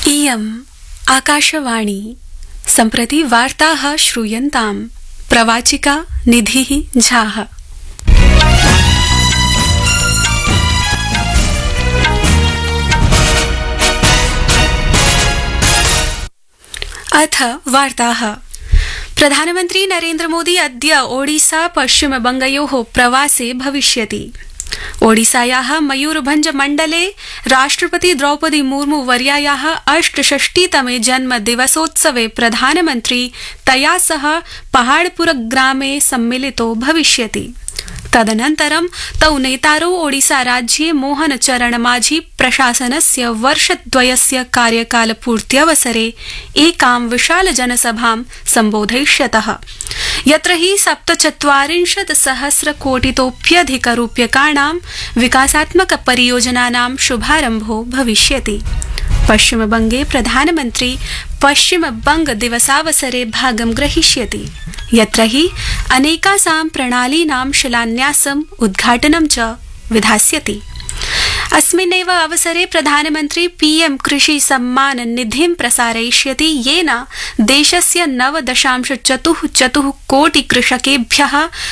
इयम् आकाशवाणी सम्प्रति वार्ताः श्रूयन्ताम् प्रवाचिका निधिः झाः। अथ वार्ताः। प्रधानमन्त्री नरेन्द्र मोदी अद्य ओडिसा पश्चिमबंगयोः प्रवासे भविष्यति। ओडिसायाः मयूरभंज मण्डले राष्ट्रपति द्रौपदी मुर्मू वर्यायाः 68तमे जन्मदिवसोत्सवे प्रधानमन्त्री तया सह पहाड़पुर ग्रामे सम्मिलितो भविष्यति। तदनन्तरं तौ नेतारौ ओडिसा राज्ये मोहन चरण माझी प्रशासनस्य वर्षद्वयस्य कार्यकालपूर्त्यवसरे एकां विशाल जनसभां सम्बोधयिष्यतः, यत्र हि 47 सहस्र कोटितोप्यधिक रूप्यकाणां विकासात्मक परियोजनानां शुभारम्भो भविष्यति। पश्चिमबंगे प्रधानमन्त्री पश्चिमबंग दिवसावसरे भागं ग्रहीष्यति, यत्र हि अनेकासां प्रणालीनां शिलान्यासम् उद्घाटनं च विधास्यति। अस्मिन्नेव अवसरे प्रधानमन्त्री पीएम कृषि सम्मान निधिं प्रसारयिष्यति, येन देशस्य 9.44 कोटि कृषकेभ्यः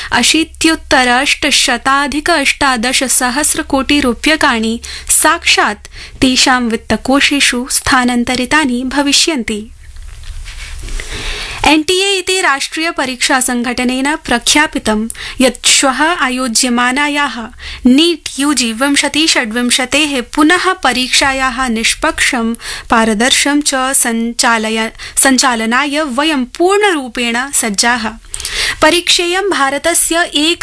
80,818 कोटि रूप्यकाणि साक्षात् तेषां वित्तकोषेषु स्थानान्तरितानि भविष्यन्ति। एनटीए इति राष्ट्रिय परीक्षा संघटनेन प्रख्यापितं यत् श्वः आयोज्यमानायाः नीट यूजी 2026 पुनः परीक्षायाः निष्पक्षं पारदर्शं च सञ्चालनाय वयं पूर्णरूपेण सज्जाः। परीक्षेयं भारतस्य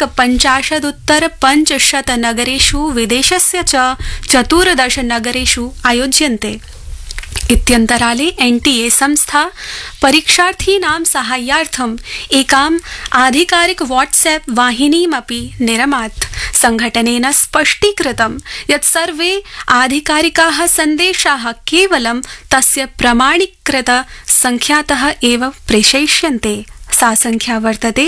51,500 नगरेषु विदेशस्य च 14 नगरेषु आयोज्यन्ते। इत्यन्तराले एनटीए संस्था परीक्षार्थीनां साहाय्यार्थम् एकाम् आधिकारिक व्हाट्सएप वाहिनीमपि निरमात्। संघटनेन स्पष्टीकृतं यत् सर्वे आधिकारिकाः सन्देशाः केवलं तस्य प्रमाणीकृत संख्यातः एव प्रेषयिष्यन्ते। सा संख्या वर्तते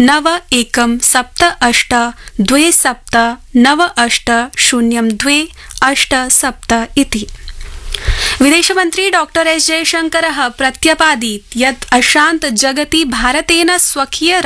917297980287 इति। विदेशमन्त्री डॉ एस जयशंकरः प्रत्यपादीत् यत् अशान्त जगति भारतेन स्वकीय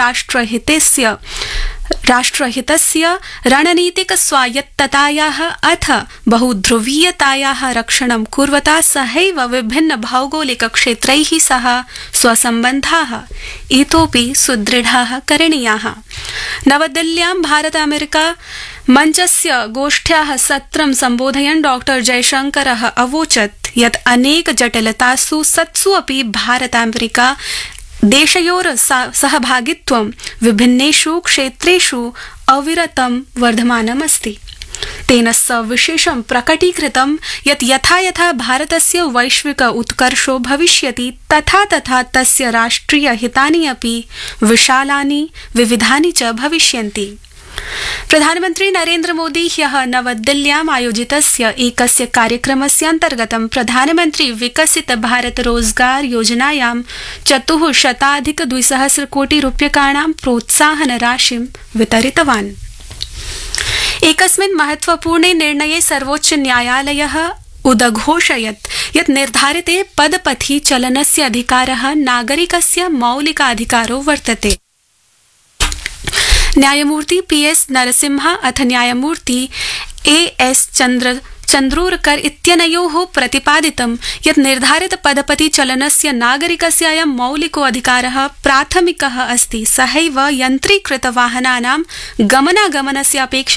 राष्ट्रहितस्य रणनीतिक स्वायत्ततायाः अथ बहुध्रुवीयतायाः रक्षणं कुर्वता सहैव विभिन्न भौगोलिक क्षेत्रैः सह स्वसम्बन्धाः इतोपि सुदृढाः करणीयाः। नवदिल्ल्यां भारत अमेरिका मञ्चस्य गोष्ठ्याः सत्रं सम्बोधयन् डॉ जयशंकरः अवोचत् यत् अनेक जटिलतासु सत्सु अपि भारत अमेरिका देशयोर सहभागित्वं विभिन्नेषु क्षेत्रेषु अविरतं वर्धमानमस्ति। तेन सविशेषं प्रकटीकृतं यत् यथा यथा भारतस्य वैश्विक उत्कर्षो भविष्यति तथा तथा तस्य राष्ट्रिय हितानि अपि विशालानि विविधानि च भविष्यन्ति। प्रधानमन्त्री नरेन्द्र मोदी ह्यः नवदिल्ल्याम् आयोजितस्य एकस्य कार्यक्रमस्य अन्तर्गतं प्रधानमन्त्री विकसित भारत रोजगार योजनायां 400,200 कोटि रूप्यकाणां प्रोत्साहन राशिं वितरितवान्। एकस्मिन् महत्वपूर्णे निर्णये सर्वोच्च न्यायालयः उदघोषयत् यत् निर्धारिते पदपथि चलनस्य अधिकारः नागरिकस्य मौलिकाधिकारो वर्तते। न्यायमूर्ति पीएस नरसिम्हा अथ न्यायमूर्ति एएस चन्द्रोरकर इत्यनयोः प्रतिपादितं यत् निर्धारित पदपति चलनस्य नागरिकस्य अयं मौलिको अधिकारः प्राथमिकः अस्ति। सहैव यन्त्रीकृत वाहनानां गमनागमनस्य अपेक्षा